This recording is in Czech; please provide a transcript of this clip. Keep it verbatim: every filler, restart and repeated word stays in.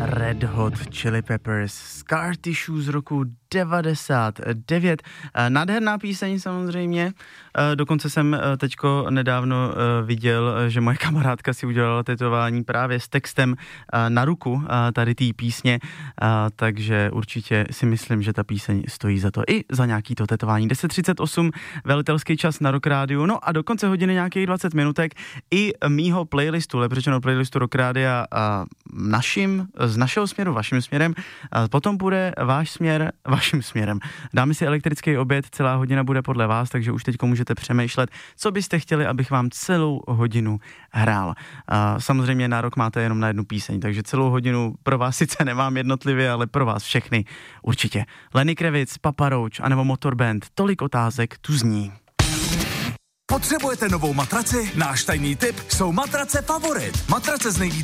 Red Hot Chili Peppers, Scar Tissue z roku devadesát devět. Nádherná píseň samozřejmě, dokonce jsem teďko nedávno viděl, že moje kamarádka si udělala tetování právě s textem na ruku tady té písně, takže určitě si myslím, že ta píseň stojí za to i za nějaký to tetování. deset třicet osm, velitelský čas na Rock Rádiu, no a do konce hodiny nějakých dvacet minutek i mýho playlistu, lepře řečeno playlistu Rock Rádia naším, z našeho směru, vaším směrem, potom bude váš směr, vaším směrem. Dáme si elektrický oběd, celá hodina bude podle vás, takže už teďko můžete přemýšlet, co byste chtěli, abych vám celou hodinu hrál. A samozřejmě nárok máte jenom na jednu píseň, takže celou hodinu pro vás sice nemám jednotlivě, ale pro vás všechny určitě. Lenny Kravitz, Papa Roach anebo Motorband, tolik otázek tu zní. Potřebujete novou matraci? Náš tajný tip jsou matrace Favorit. Matrace s nejvíce